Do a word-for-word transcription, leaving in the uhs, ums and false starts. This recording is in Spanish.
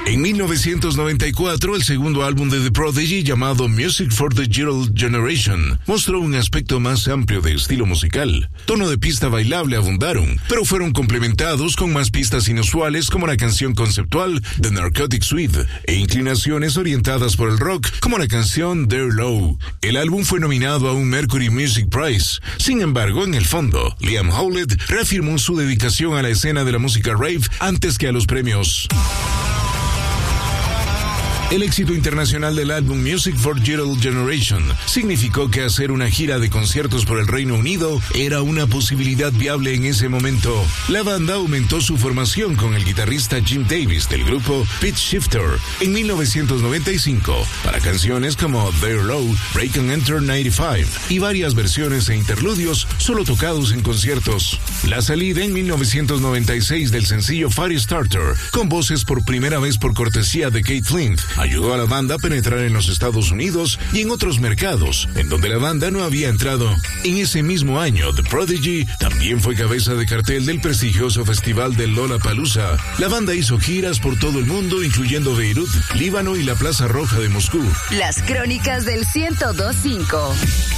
En mil novecientos noventa y cuatro, el segundo álbum de The Prodigy, llamado Music for the Digital Generation, mostró un aspecto más amplio de estilo musical. Tono de pista bailable abundaron, pero fueron complementados con más pistas inusuales como la canción conceptual The Narcotic Suite e inclinaciones orientadas por el rock como la canción They're Low. El álbum fue nominado a un Mercury Music Prize. Sin embargo, en el fondo, Liam Howlett reafirmó su dedicación a la escena de la música rave antes que a los premios. El éxito internacional del álbum Music for Digital Generation significó que hacer una gira de conciertos por el Reino Unido era una posibilidad viable en ese momento. La banda aumentó su formación con el guitarrista Jim Davis del grupo Pitch Shifter en mil novecientos noventa y cinco para canciones como They're Low, Break and Enter noventa y cinco y varias versiones e interludios solo tocados en conciertos. La salida en mil novecientos noventa y seis del sencillo Firestarter, con voces por primera vez por cortesía de Keith Flint, ayudó a la banda a penetrar en los Estados Unidos y en otros mercados, en donde la banda no había entrado. En ese mismo año, The Prodigy también fue cabeza de cartel del prestigioso festival de Lollapalooza. La banda hizo giras por todo el mundo, incluyendo Beirut, Líbano y la Plaza Roja de Moscú. Las crónicas del ciento dos punto cinco.